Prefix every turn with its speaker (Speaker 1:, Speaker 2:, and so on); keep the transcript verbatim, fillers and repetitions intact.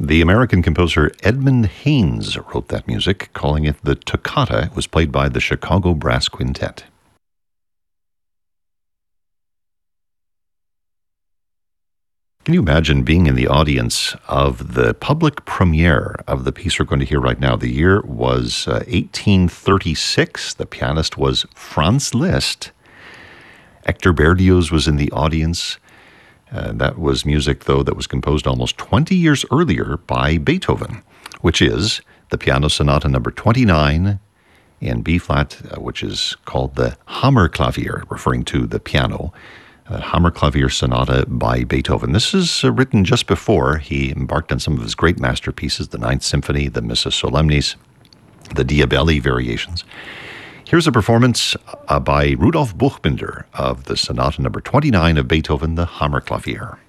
Speaker 1: The American composer Edmund Haynes wrote that music, calling it the Toccata. It was played by the Chicago Brass Quintet. Can you imagine being in the audience of the public premiere of the piece we're going to hear right now? The year was uh, eighteen thirty-six. The pianist was Franz Liszt. Hector Berlioz was in the audience. Uh, that was music, though, that was composed almost twenty years earlier by Beethoven, which is the Piano Sonata number twenty-nine in B-flat, uh, which is called the Hammerklavier, referring to the piano. Uh, Hammerklavier Sonata by Beethoven. This is uh, written just before he embarked on some of his great masterpieces, the Ninth Symphony, the Missa Solemnis, the Diabelli variations. Here's a performance uh, by Rudolf Buchbinder of the Sonata number twenty-nine of Beethoven, the Hammerklavier.